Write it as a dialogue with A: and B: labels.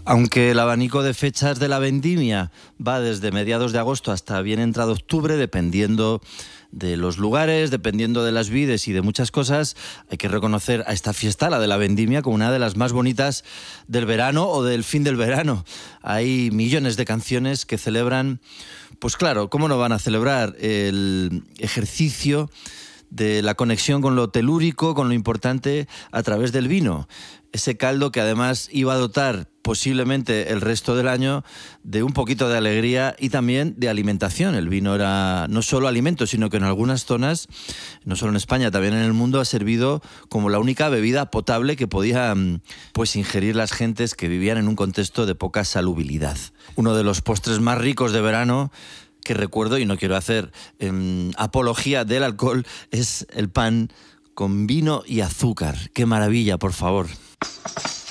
A: Aunque el abanico de fechas de la vendimia va desde mediados de agosto hasta bien entrado octubre, dependiendo de los lugares, dependiendo de las vides y de muchas cosas, hay que reconocer a esta fiesta, la de la vendimia, como una de las más bonitas del verano o del fin del verano. Hay millones de canciones que celebran, pues claro, ¿cómo no van a celebrar el ejercicio de la conexión con lo telúrico, con lo importante a través del vino? Ese caldo que además iba a dotar posiblemente el resto del año de un poquito de alegría y también de alimentación. El vino era no solo alimento, sino que en algunas zonas, no solo en España, también en el mundo, ha servido como la única bebida potable que podían pues ingerir las gentes que vivían en un contexto de poca salubilidad. Uno de los postres más ricos de verano que recuerdo, y no quiero hacer apología del alcohol, es el pan con vino y azúcar. ¡Qué maravilla, por favor!